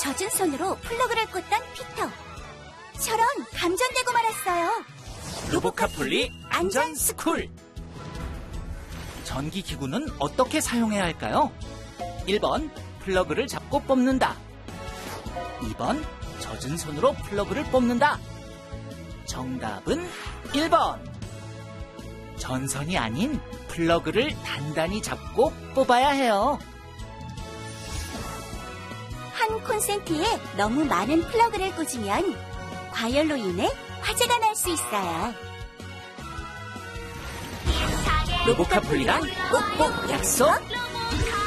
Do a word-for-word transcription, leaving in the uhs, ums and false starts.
젖은 손으로 플러그를 꽂던 피터. 저런 감전되고 말았어요. 로보카폴리 안전 스쿨. 전기기구는 어떻게 사용해야 할까요? 일 번 플러그를 잡고 뽑는다. 이 번 젖은 손으로 플러그를 뽑는다. 정답은 일 번. 전선이 아닌 플러그를 단단히 잡고 뽑아야 해요. 한 콘센트에 너무 많은 플러그를 꽂으면 과열로 인해 화재가 날 수 있어요. 로보카폴리랑 꼭꼭 약속!